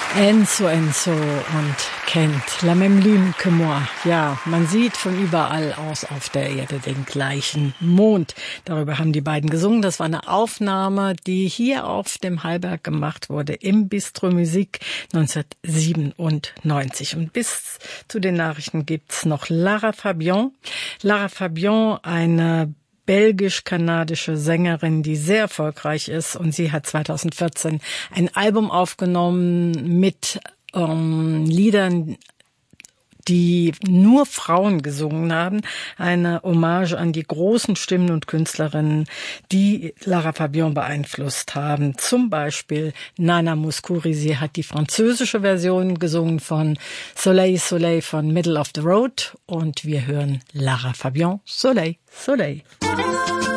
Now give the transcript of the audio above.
Enzo und kennt La Même Lune que moi. Ja, man sieht von überall aus auf der Erde den gleichen Mond. Darüber haben die beiden gesungen. Das war eine Aufnahme, die hier auf dem Hallberg gemacht wurde im Bistro Musik 1997. Und bis zu den Nachrichten gibt's noch Lara Fabian. Lara Fabian, eine belgisch-kanadische Sängerin, die sehr erfolgreich ist, und sie hat 2014 ein Album aufgenommen mit Liedern, die nur Frauen gesungen haben. Eine Hommage an die großen Stimmen und Künstlerinnen, die Lara Fabian beeinflusst haben. Zum Beispiel Nana Mouskouri. Sie hat die französische Version gesungen von Soleil, Soleil von Middle of the Road. Und wir hören Lara Fabian, Soleil, Soleil.